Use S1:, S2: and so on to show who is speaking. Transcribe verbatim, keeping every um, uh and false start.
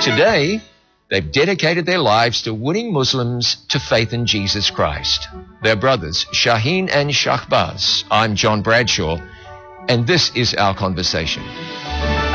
S1: Today, they've dedicated their lives to winning Muslims to faith in Jesus Christ. They're brothers, Shaheen and Shahbaz. I'm John Bradshaw, and this is our conversation.